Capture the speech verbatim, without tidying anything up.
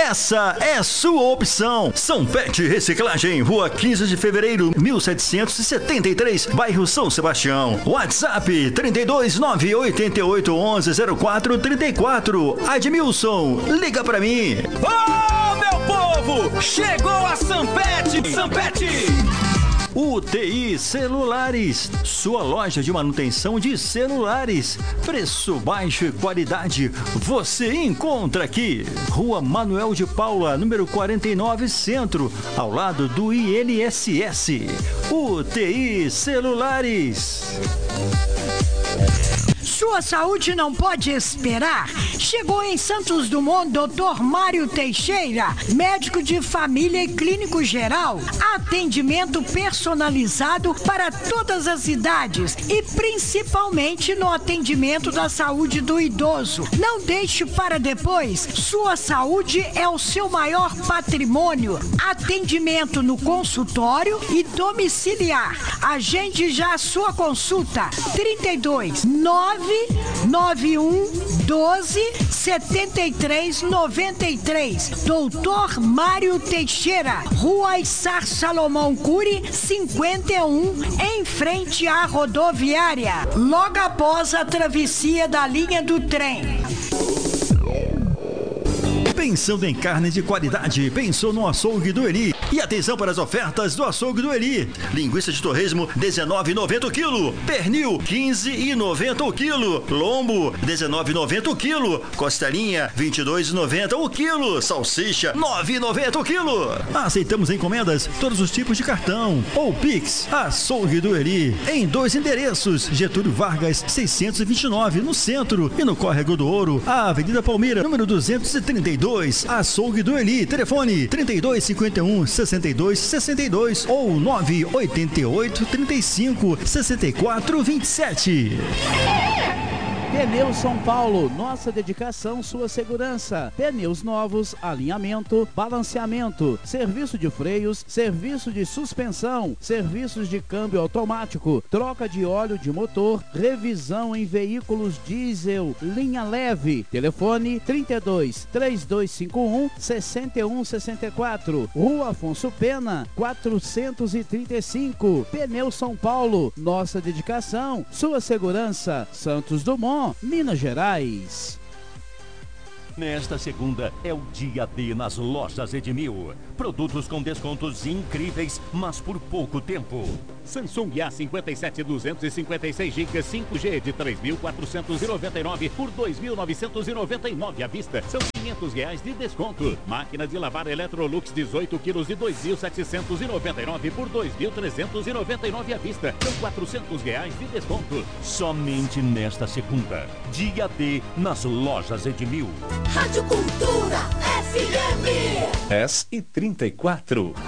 essa é sua opção. Sanpet Reciclagem, Rua quinze de fevereiro, mil setecentos e setenta e três, bairro São Sebastião. WhatsApp trinta e dois, nove oito oito, onze, zero quatro trinta e quatro. Admilson, liga pra mim. Ô, meu povo, chegou a Sanpet. Sanpet. U T I Celulares, sua loja de manutenção de celulares. Preço baixo e qualidade você encontra aqui. Rua Manuel de Paula, número quarenta e nove, Centro, ao lado do I N S S. U T I Celulares. Sua saúde não pode esperar. Chegou em Santos Dumont doutor Mário Teixeira, médico de família e clínico geral. Atendimento personalizado para todas as idades e principalmente no atendimento da saúde do idoso. Não deixe para depois. Sua saúde é o seu maior patrimônio. Atendimento no consultório e domiciliar. Agende já a sua consulta. trinta e dois, nove nove um, doze, setenta e três, noventa e três. doutor Mário Teixeira, Rua Issar Salomão Cury, cinquenta e um, em frente à rodoviária, logo após a travessia da linha do trem. Pensando em carne de qualidade, pensou no Açougue do Eli. E atenção para as ofertas do Açougue do Eli. Linguiça de torresmo, dezenove reais e noventa centavos o quilo. Pernil, quinze reais e noventa centavos o quilo. Lombo, dezenove reais e noventa centavos o quilo. Costelinha, vinte e dois reais e noventa centavos o quilo. Salsicha, nove reais e noventa centavos o quilo. Aceitamos encomendas, todos os tipos de cartão ou Pix. Açougue do Eli, em dois endereços. Getúlio Vargas, seiscentos e vinte e nove, no centro. E no Córrego do Ouro, a Avenida Palmeira, número duzentos e trinta e dois. Açougue do Eli, telefone trinta e dois, cinquenta e um, sessenta e dois, sessenta e dois ou nove oito oito, trinta e cinco, sessenta e quatro, vinte e sete. Pneus São Paulo, nossa dedicação, sua segurança. Pneus novos, alinhamento, balanceamento, serviço de freios, serviço de suspensão, serviços de câmbio automático, troca de óleo de motor, revisão em veículos diesel, linha leve. Telefone trinta e dois, três dois cinco um, seis um seis quatro. Rua Afonso Pena, quatrocentos e trinta e cinco. Pneus São Paulo, nossa dedicação, sua segurança. Santos Dumont, Minas Gerais. Nesta segunda é o dia D nas lojas Edmil. Produtos com descontos incríveis, mas por pouco tempo. Samsung A cinquenta e sete duzentos e cinquenta e seis gigas cinco G de três mil quatrocentos e noventa e nove por dois mil novecentos e noventa e nove à vista. São quinhentos reais de desconto. Máquina de lavar Electrolux dezoito quilos de dois mil setecentos e noventa e nove por dois mil trezentos e noventa e nove à vista. São quatrocentos reais de desconto. Somente nesta segunda. Dia D nas lojas Edmil. Rádio Cultura F M. dez e trinta e quatro.